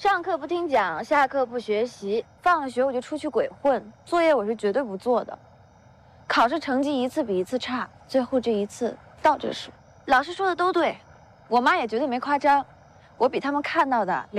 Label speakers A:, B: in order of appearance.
A: 上课不听讲，下课不学习，放了学我就出去鬼混，作业我是绝对不做的。考试成绩一次比一次差，最后这一次到这数。老师说的都对，我妈也绝对没夸张，我比他们看到的